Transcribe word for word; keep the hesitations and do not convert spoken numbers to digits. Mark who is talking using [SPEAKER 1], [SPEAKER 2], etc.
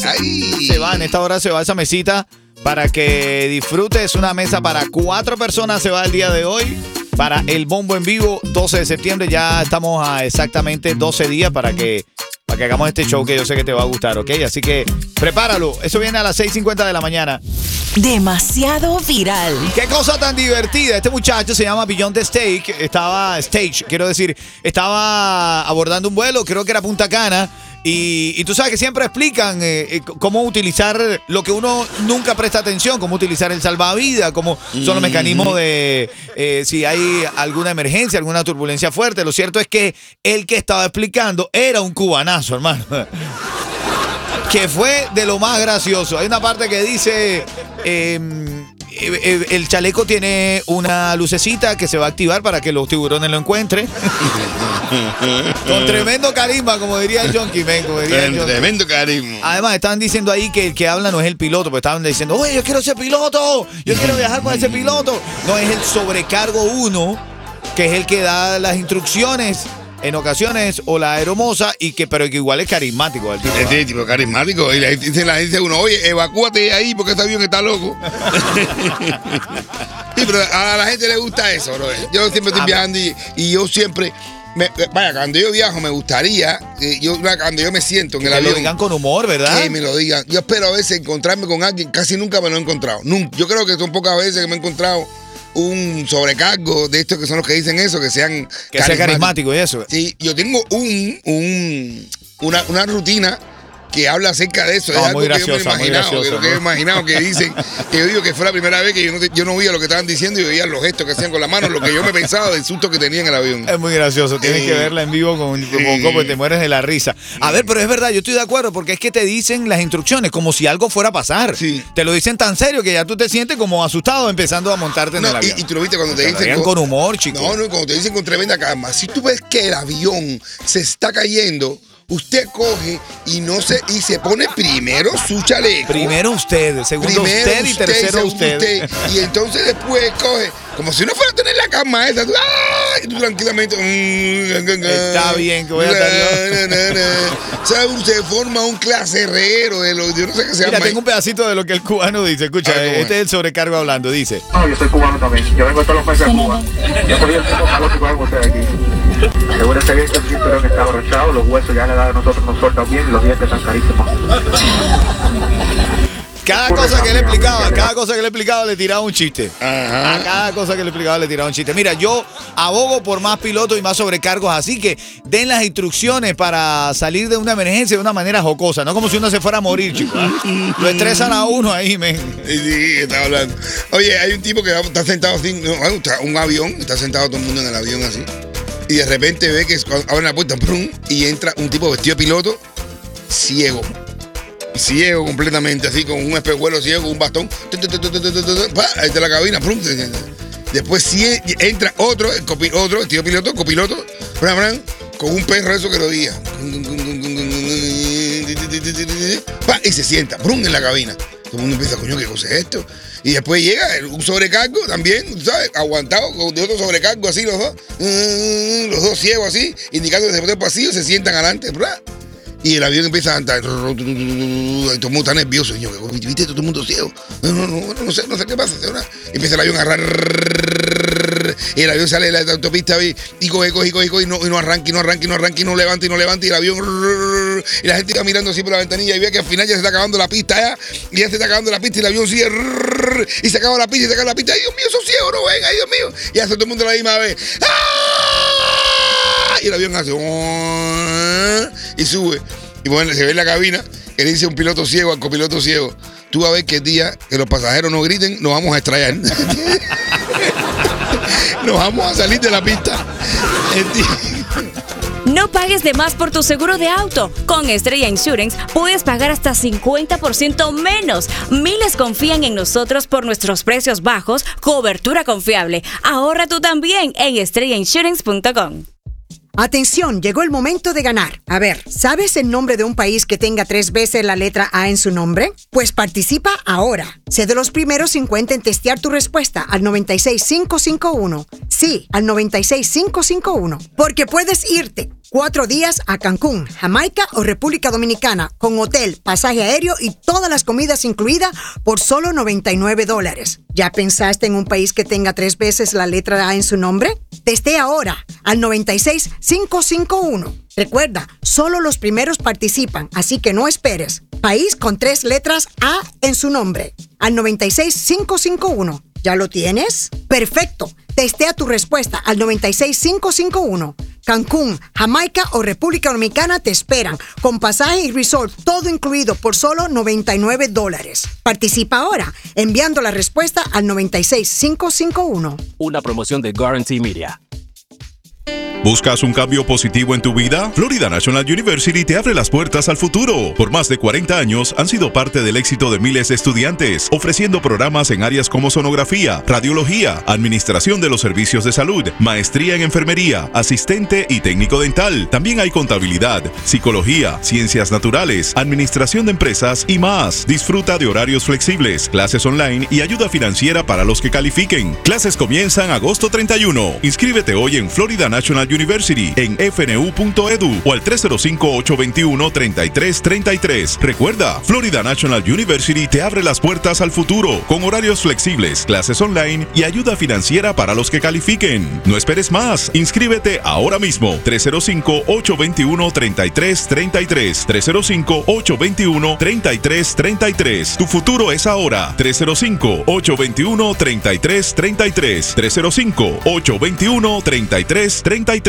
[SPEAKER 1] Ay.
[SPEAKER 2] Se va, en esta hora se va esa mesita para que disfrutes. Una mesa para cuatro personas se va el día de hoy para el Bombo en Vivo, doce de septiembre. Ya estamos a exactamente doce días para que, para que hagamos este show que yo sé que te va a gustar, ¿ok? Así que prepáralo. Eso viene a las seis cincuenta de la mañana.
[SPEAKER 3] Demasiado viral.
[SPEAKER 2] Qué cosa tan divertida. Este muchacho se llama Beyond the Stage. Estaba, stage, quiero decir, estaba abordando un vuelo, creo que era Punta Cana. Y, y tú sabes que siempre explican eh, eh, cómo utilizar lo que uno nunca presta atención, cómo utilizar el salvavidas, cómo son los mecanismos de eh, si hay alguna emergencia, alguna turbulencia fuerte. Lo cierto es que el que estaba explicando era un cubanazo, hermano. Que fue de lo más gracioso. Hay una parte que dice... Eh, el chaleco tiene una lucecita que se va a activar para que los tiburones lo encuentren. Con tremendo carisma, como diría el John Kimen.
[SPEAKER 1] Tremendo carisma.
[SPEAKER 2] Además, estaban diciendo ahí que el que habla no es el piloto, porque estaban diciendo, oye, yo quiero ser piloto, yo quiero viajar con ese piloto. No, es el sobrecargo uno, que es el que da las instrucciones en ocasiones, o la aeromoza, y que, pero que igual es carismático el tipo.
[SPEAKER 1] Es de tipo carismático. Y le dice la gente a uno, oye, evacúate ahí porque este avión está loco. Sí, pero a la gente le gusta eso, bro. Yo siempre estoy viajando y, y yo siempre... Me, vaya, cuando yo viajo me gustaría, eh, yo, cuando yo me siento en el
[SPEAKER 2] que
[SPEAKER 1] avión...
[SPEAKER 2] Que lo digan con humor, ¿verdad?
[SPEAKER 1] Que me lo digan. Yo espero a veces encontrarme con alguien, casi nunca me lo he encontrado. Nunca. Yo creo que son pocas veces que me he encontrado un sobrecargo de estos que son los que dicen eso, que sean
[SPEAKER 2] que sea carismático y eso.
[SPEAKER 1] Sí, yo tengo un, un una, una rutina que habla acerca de eso.
[SPEAKER 2] No,
[SPEAKER 1] es algo
[SPEAKER 2] muy
[SPEAKER 1] que
[SPEAKER 2] gracioso,
[SPEAKER 1] yo me he imaginado,
[SPEAKER 2] muy gracioso,
[SPEAKER 1] que,
[SPEAKER 2] ¿no?
[SPEAKER 1] que he imaginado que dicen, que yo digo que fue la primera vez que yo no, yo no oía lo que estaban diciendo y veía los gestos que hacían con la mano, lo que yo me pensaba del susto que tenía en el avión.
[SPEAKER 2] Es muy gracioso, tienes
[SPEAKER 1] eh,
[SPEAKER 2] que verla en vivo con, con,
[SPEAKER 1] eh,
[SPEAKER 2] con, te mueres de la risa. A ver, pero es verdad, yo estoy de acuerdo, porque es que te dicen las instrucciones como si algo fuera a pasar.
[SPEAKER 1] Sí.
[SPEAKER 2] Te lo dicen tan serio que ya tú te sientes como asustado empezando a montarte en
[SPEAKER 1] no,
[SPEAKER 2] el avión.
[SPEAKER 1] Y, y tú lo viste cuando te, te dicen
[SPEAKER 2] con, con humor, chico.
[SPEAKER 1] No, no, cuando te dicen con tremenda calma. Si tú ves que el avión se está cayendo, usted coge y no se y se pone primero su chaleco.
[SPEAKER 2] Primero usted, segundo
[SPEAKER 1] primero
[SPEAKER 2] usted y tercero usted.
[SPEAKER 1] usted. Y entonces después coge, como si no fuera a tener la cama esa, tú, ¡ah! Y tú tranquilamente.
[SPEAKER 2] Está bien que voy a estar.
[SPEAKER 1] ¿Sabe? Se forma un clase reguero de los, yo no sé qué se llama.
[SPEAKER 2] Mira, tengo un pedacito de lo que el cubano dice. Escucha, ah, este es el sobrecargo hablando. Dice:
[SPEAKER 4] no, yo soy cubano también. Yo vengo todos los meses a Cuba. Yo cogí el mismo calor que cogen ustedes aquí. Asegúrense bien que el cinturón está abrochado, los huesos ya a la edad de nosotros nos sueltan bien y los dientes están carísimos.
[SPEAKER 2] Cada cosa que le explicaba, cada cosa que le explicaba le tiraba un chiste.
[SPEAKER 1] Ajá.
[SPEAKER 2] A cada cosa que le explicaba le tiraba un chiste. Mira, yo abogo por más pilotos y más sobrecargos, así que den las instrucciones para salir de una emergencia de una manera jocosa, no como si uno se fuera a morir, chicos. ¿eh? Lo estresan a uno ahí, men.
[SPEAKER 1] Sí, sí, está hablando. Oye, hay un tipo que está sentado así, un avión, está sentado todo el mundo en el avión así, y de repente ve que abre la puerta, ¡prum! Y entra un tipo vestido de piloto, ciego. Ciego completamente, así con un espejuelo ciego, con un bastón. Ahí está la cabina. Prum. Después sí entra otro, el copi, otro, tío piloto, copiloto, bran, bran, con un perro eso que lo guía. Y se sienta, brum, en la cabina. Todo el mundo empieza, coño, ¿qué cosa es esto? Y después llega un sobrecargo también, ¿sabes? Aguantado de otro sobrecargo así los dos. Los dos ciegos así, indicando que se puede el pasillo, se sientan adelante. Bra. Y el avión empieza a andar. Y todo el mundo está nervioso. Y yo, ¿viste? Todo el mundo ciego. No, no, no, no sé, no sé qué pasa. Y empieza el avión a agarrar. Y el avión sale de la autopista y coge, coge, coge, coge. Y no, y no arranca, y no arranca, y no arranca, y no levanta, y no levanta. Y el avión. Y la gente está mirando así por la ventanilla y ve que al final ya se está acabando la pista. ¿ya? Y ya se está acabando la pista y el avión sigue. Y se acaba la pista y se acaba la pista. ¡Ay, Dios mío, esos ciegos no ven! ¡Ay, Dios mío! Y hace todo el mundo la misma vez. ¡Ah! Y el avión hace. Y sube. Y bueno, se ve en la cabina que le dice un piloto ciego al copiloto ciego: tú vas a ver que el día que los pasajeros no griten, nos vamos a estrellar. Nos vamos a salir de la pista.
[SPEAKER 3] No pagues de más por tu seguro de auto. Con Estrella Insurance puedes pagar hasta cincuenta por ciento menos. Miles confían en nosotros por nuestros precios bajos, cobertura confiable. Ahorra tú también en estrella insurance punto com.
[SPEAKER 5] Atención, llegó el momento de ganar. A ver, ¿sabes el nombre de un país que tenga tres veces la letra A en su nombre? Pues participa ahora. Sé de los primeros cincuenta en testear tu respuesta al nueve seis cinco cinco uno. Sí, al nueve seis cinco cinco uno. Porque puedes irte Cuatro días a Cancún, Jamaica o República Dominicana, con hotel, pasaje aéreo y todas las comidas incluidas por solo noventa y nueve dólares. ¿Ya pensaste en un país que tenga tres veces la letra A en su nombre? Testea ahora al noventa y seis, cinco cinco uno. Recuerda, solo los primeros participan, así que no esperes. País con tres letras A en su nombre. Al noventa y seis, cinco cinco uno. ¿Ya lo tienes? Perfecto. Testea tu respuesta al noventa y seis, cinco cinco uno. Cancún, Jamaica o República Dominicana te esperan, con pasaje y resort, todo incluido por solo noventa y nueve dólares. Participa ahora, enviando la respuesta al noventa y seis, cinco cinco uno.
[SPEAKER 6] Una promoción de Guarantee Media.
[SPEAKER 7] ¿Buscas un cambio positivo en tu vida? Florida National University te abre las puertas al futuro. Por más de cuarenta años han sido parte del éxito de miles de estudiantes, ofreciendo programas en áreas como sonografía, radiología, administración de los servicios de salud, maestría en enfermería, asistente y técnico dental. También hay contabilidad, psicología, ciencias naturales, administración de empresas y más. Disfruta de horarios flexibles, clases online y ayuda financiera para los que califiquen. Clases comienzan agosto treinta y uno. Inscríbete hoy en Florida National University en f n u punto e d u o al tres cero cinco, ocho dos uno, tres tres tres tres. Recuerda, Florida National University te abre las puertas al futuro con horarios flexibles, clases online y ayuda financiera para los que califiquen. No esperes más. Inscríbete ahora mismo. tres cero cinco, ocho dos uno, tres tres tres tres. tres cero cinco, ocho dos uno, tres tres tres tres. Tu futuro es ahora. tres cero cinco, ocho dos uno, tres tres tres tres. tres cero cinco, ocho dos uno, tres tres tres tres.